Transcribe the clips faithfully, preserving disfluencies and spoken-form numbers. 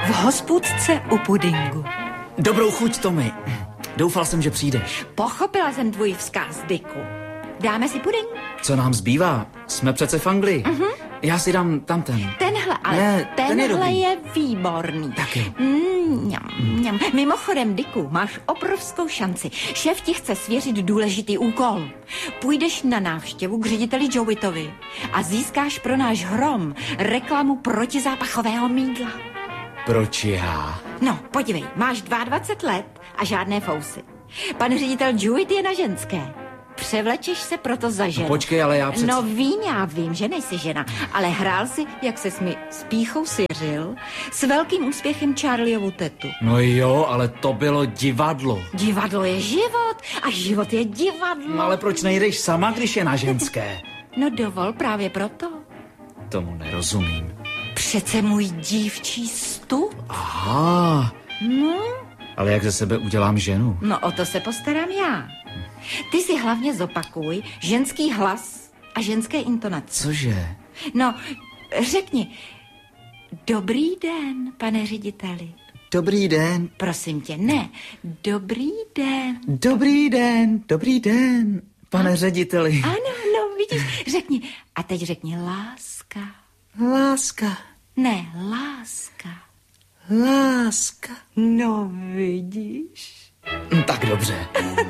v hospůdce u pudingu. Dobrou chuť, Tommy. Doufal jsem, že přijdeš. Pochopila jsem tvůj vzkaz, Dicku. Dáme si puding? Co nám zbývá? Jsme přece v Anglii. Uh-huh. Já si dám tamten. Tenhle, ale ne, tenhle ten je, je výborný. Taky. Mm, mňam, mňam. Mimochodem, Dicku, máš obrovskou šanci. Šéf ti chce svěřit důležitý úkol. Půjdeš na návštěvu k řediteli Jowittovi a získáš pro náš Hrom reklamu protizápachového mýdla. Proč já? No, podívej, máš dvacet dva let a žádné fousy. Pan ředitel Jowitt je na ženské. Převlečeš se proto za ženu. No počkej, ale já přece... No vím, já vím, že nejsi žena, ale hrál si, jak ses mi s pýchou svěřil, s velkým úspěchem Charlieovu tetu. No jo, ale to bylo divadlo. Divadlo je život a život je divadlo. No ale proč nejdeš sama, když je na ženské? No dovol, právě proto. Tomu nerozumím. Přece můj dívčí vstup. Aha. No. Ale jak ze sebe udělám ženu? No o to se postarám já. Ty si hlavně zopakuj ženský hlas a ženské intonace. Cože? No, řekni, dobrý den, pane řediteli. Dobrý den. Prosím tě, ne, dobrý den. Dobrý den, dobrý den, pane a? řediteli. Ano, no, vidíš, řekni, a teď řekni láska. Láska. Ne, láska. Láska. No, vidíš. Tak dobře.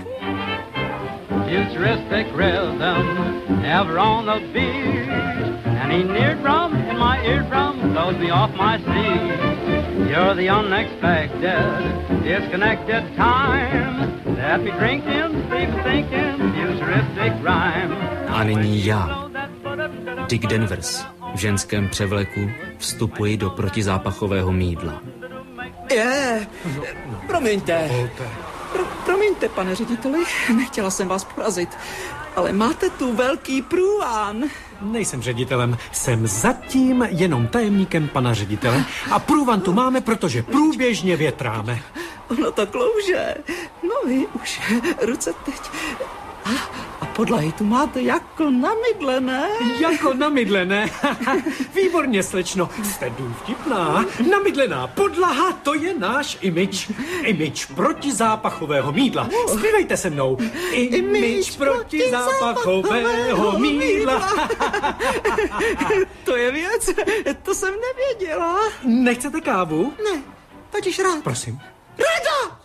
Futuristic rhythm, ever on the beat. Any near drum in my eardrum throws me off my seat. You're the unexpected, disconnected time that we drink in, sleep thinking, futuristic rhyme. A nyní já, Dick Danvers, v ženském převleku vstupuji do protizápachového mýdla. Je, promiňte. Pro, promiňte, pane řediteli, nechtěla jsem vás porazit, ale máte tu velký průván. Nejsem ředitelem, jsem zatím jenom tajemníkem pana ředitele a průvan tu máme, protože průběžně větráme. Ono to klouže. No vy už ruce teď. A, a podlahy tu máte jako namydlené. Jako namydlené? Výborně, slečno. Jste důvtipná. Namydlená podlaha, to je náš image. Image protizápachového mýdla. Zpívejte se mnou. Image protizápachového mýdla. To je věc, to jsem nevěděla. Nechcete kávu? Ne, totiž rád. Prosím. Ráda!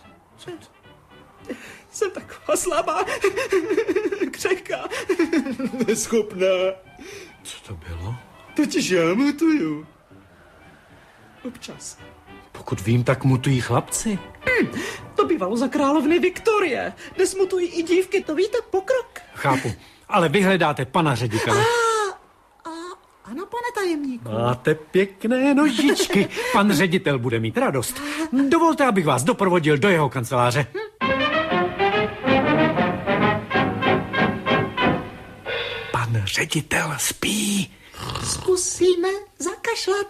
Jsem taková slabá, křehká, neschopná. Co to bylo? Totiž já mutuju. Občas. Pokud vím, tak mutují chlapci. Hmm, to bývalo za královny Viktorie. Dnes mutují i dívky, to víte, pokrok. Chápu, ale vy hledáte pana ředitele. A, a, ano, pane tajemníku. Máte pěkné nožičky. Pan ředitel bude mít radost. Dovolte, abych vás doprovodil do jeho kanceláře. Hm? Pan ředitel spí. Zkusíme zakašlat.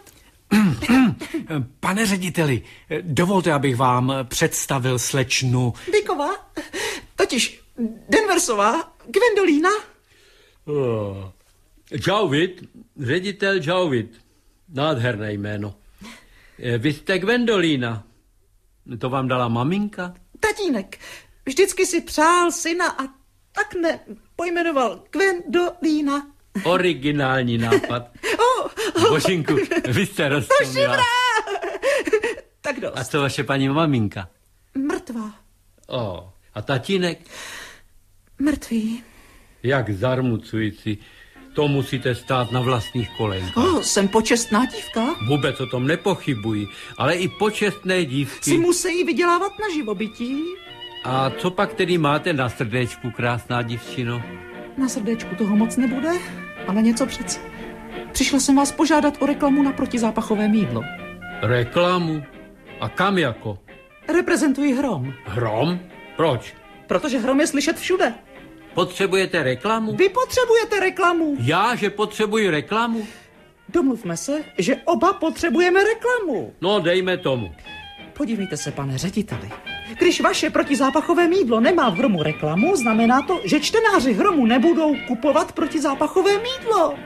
Pane řediteli, dovolte, abych vám představil slečnu... Dicková, totiž Danversová, Gwendolína. Oh. Jowitt, ředitel Jowitt. Nádherné jméno. Vy jste Gwendolína. To vám dala maminka? Tatínek. Vždycky si přál syna a tak ne pojmenoval Gwendolína. Originální nápad. Oh, oh. Božinku, vy jste roztomilá. Tak dost. A co vaše paní maminka? Mrtvá. Oh. A tatínek? Mrtvý. Jak zarmucující. To musíte stát na vlastních kolenkách. Oh, jsem počestná dívka. Vůbec o tom nepochybuji, ale i počestné dívky si musí vydělávat na živobytí. A co pak tedy máte na srdéčku, krásná dívčino? Na srdéčku toho moc nebude, ale něco přece. Přišla jsem vás požádat o reklamu na protizápachové mýdlo. Reklamu? A kam jako? Reprezentuji Hrom. Hrom? Proč? Protože Hrom je slyšet všude. Potřebujete reklamu? Vy potřebujete reklamu. Já, že potřebuji reklamu? Domluvme se, že oba potřebujeme reklamu. No, dejme tomu. Podívejte se, pane řediteli. Když vaše protizápachové mýdlo nemá v Hromu reklamu, znamená to, že čtenáři Hromu nebudou kupovat protizápachové mýdlo.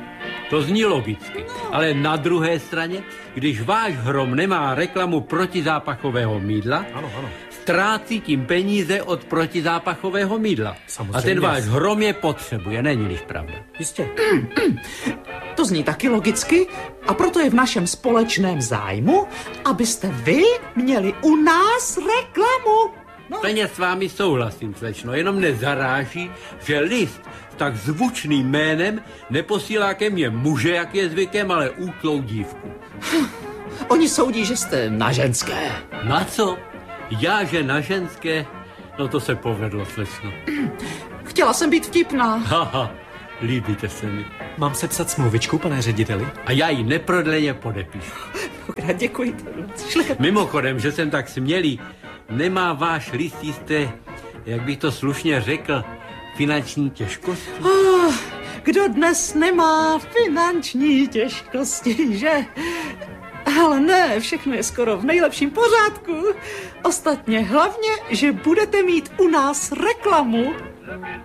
To zní logicky. Ale na druhé straně, když váš hrom nemá reklamu protizápachového mýdla, Ano, ano. ztrácí tím peníze od protizápachového mýdla. Samozřejmě. A ten váš hrom je potřebuje, není-liž pravda. Jistě. To zní taky logicky a proto je v našem společném zájmu, abyste vy měli u nás reklamu. No. Plně s vámi souhlasím, slečno, jenom nezaráží, že list s tak zvučným jménem neposílá ke mně muže, jak je zvykem, ale útlou dívku. Oni soudí, že jste na ženské. Na co? Já, že na ženské? No to se povedlo, slečno. Chtěla jsem být vtipná. Haha, líbíte se mi. Mám sepsat smlouvičku, pane řediteli? A já ji neprodleně podepíšu. Děkuji. Šlechet. Mimochodem, že jsem tak smělý, nemá váš list jisté, jak bych to slušně řekl, finanční těžkosti? Oh, kdo dnes nemá finanční těžkosti, že? Ale ne, všechno je skoro v nejlepším pořádku. Ostatně hlavně, že budete mít u nás reklamu.